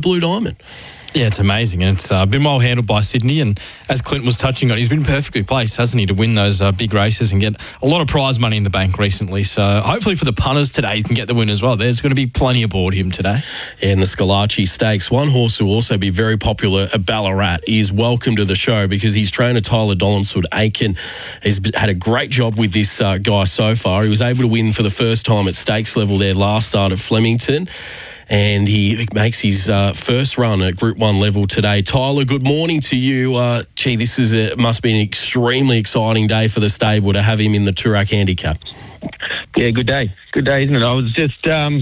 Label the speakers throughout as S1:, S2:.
S1: Blue Diamond.
S2: Yeah, it's amazing, and it's been well handled by Sydney, and as Clinton was touching on, he's been perfectly placed, hasn't he, to win those big races and get a lot of prize money in the bank recently. So hopefully for the punters today, he can get the win as well. There's going to be plenty aboard him today.
S1: And the Scalacci Stakes. One horse who will also be very popular at Ballarat is welcome to the show because his trainer Tyler Donaldson-Aitken has had a great job with this guy so far. He was able to win for the first time at stakes level there last start at Flemington. And he makes his first run at Group 1 level today. Tyler, good morning to you. This must be an extremely exciting day for the stable to have him in the Toorak Handicap.
S3: Yeah, good day. Good day, isn't it? I was just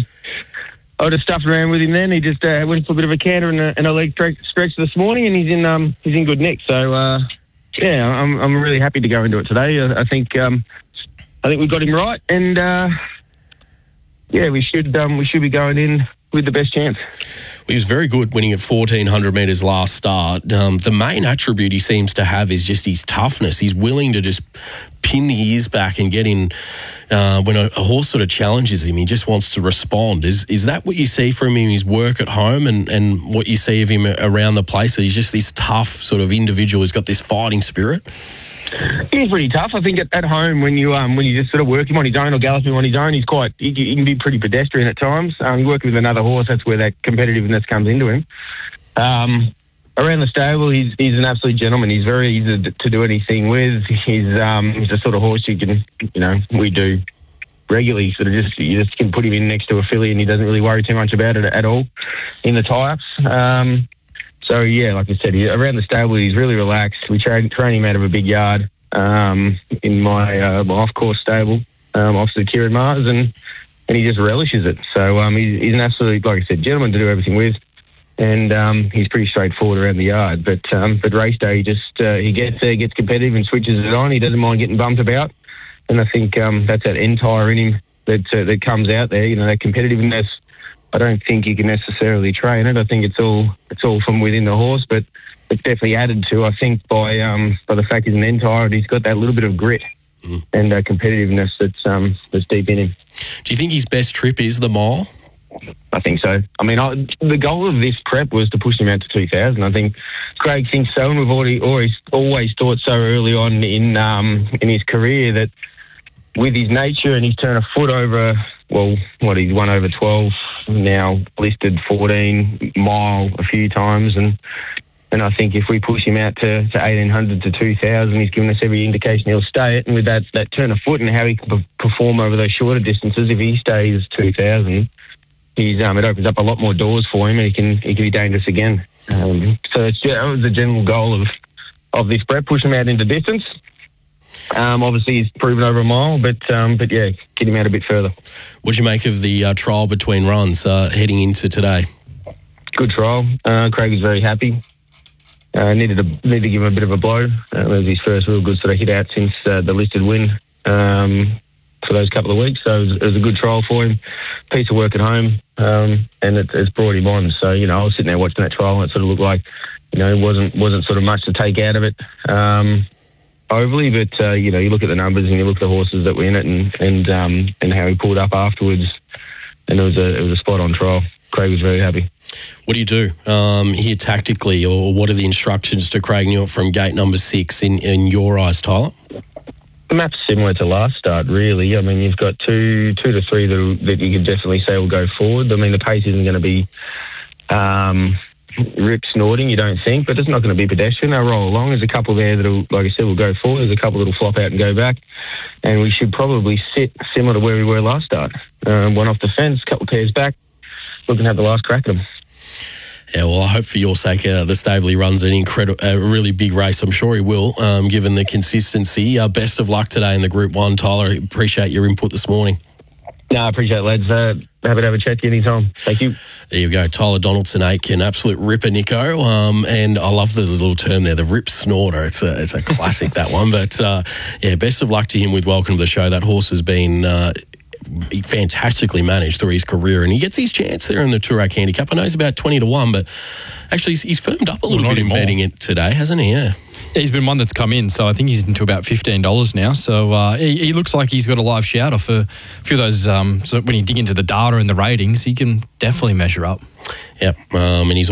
S3: stuffed around with him then. He just went for a bit of a canter and a leg stretch this morning, and he's in good nick. So I'm really happy to go into it today. I think we got him right, and we should be going in with the best chance.
S1: He was very good winning at 1,400 metres last start. The main attribute he seems to have is just his toughness. He's willing to just pin the ears back and get in when a horse sort of challenges him. He just wants to respond. Is that what you see from him in his work at home and what you see of him around the place? He's just this tough sort of individual who's got this fighting spirit?
S3: He's pretty tough. I think at home when you just sort of work him on his own or gallop him on his own, he can be pretty pedestrian at times. You work with another horse, that's where that competitiveness comes into him. Around the stable, he's an absolute gentleman. He's very easy to do anything with. He's the sort of horse we do regularly. Sort of you just can put him in next to a filly and he doesn't really worry too much about it at all in the tie-ups. So, yeah, like I said, around the stable, he's really relaxed. We train him out of a big yard in my off-course stable, opposite Kieran Mars, and he just relishes it. So he's an absolute, like I said, gentleman to do everything with, and he's pretty straightforward around the yard. But race day, he gets there, gets competitive and switches it on. He doesn't mind getting bumped about, and I think that's that entire in him that comes out there, that competitiveness. I don't think you can necessarily train it. I think it's all from within the horse, but it's definitely added to, I think, by the fact he's an entire. He's got that little bit of grit and competitiveness that's deep in him.
S1: Do you think his best trip is the mile?
S3: I think so. I mean, the goal of this prep was to push him out to 2,000. I think Craig thinks so, and we've always thought so early on in his career that with his nature and his turn of foot over, he's won over 12 now, listed 14 mile a few times, and I think if we push him out to 1,800 to 2,000, he's given us every indication he'll stay it, and with that turn of foot and how he can perform over those shorter distances, if he stays 2,000, it opens up a lot more doors for him, and he can be dangerous again. So that was the general goal of this prep, push him out into distance. Obviously, he's proven over a mile, but get him out a bit further.
S1: What do you make of the trial between runs heading into today?
S3: Good trial. Craig was very happy. Needed to give him a bit of a blow. It was his first real good sort of hit out since the listed win for those couple of weeks. So it was a good trial for him. Piece of work at home, and it's brought him on. So I was sitting there watching that trial, and it sort of looked like it wasn't sort of much to take out of it. Overly, but you look at the numbers and you look at the horses that were in it and how he pulled up afterwards, and it was a spot on trial. Craig was very happy.
S1: What do you do here tactically, or what are the instructions to Craig Newitt from gate number 6 in your eyes, Tyler?
S3: The map's similar to last start, really. I mean, you've got two to three that you could definitely say will go forward. I mean, the pace isn't going to be rip snorting, you don't think, but it's not going to be pedestrian. They'll roll along. There's a couple there that'll, like I said, will go forward. There's a couple that'll flop out and go back, and we should probably sit similar to where we were last start. One off the fence, a couple pairs back, looking to have the last crack at them.
S1: Yeah, well, I hope for your sake the stable he runs a really big race. I'm sure he will, given the consistency. Best of luck today in the Group 1, Tyler. Appreciate your input this morning.
S3: No, I appreciate it, lads. Happy to have a chat to you anytime. Thank you.
S1: There you go. Tyler Donaldson-Aitken, absolute ripper, Nico. And I love the little term there, the rip snorter. It's a classic, that one. But, best of luck to him with Welcome to the Show. That horse has been fantastically managed through his career, and he gets his chance there in the Toorak Handicap. I know he's about 20 to 1, but actually he's firmed up a little bit in betting it today, hasn't he? Yeah.
S2: He's been one that's come in, so I think he's into about $15 now. So he looks like he's got a live shout off a few of those. So when you dig into the data and the ratings, he can definitely measure up.
S1: Yep, and he's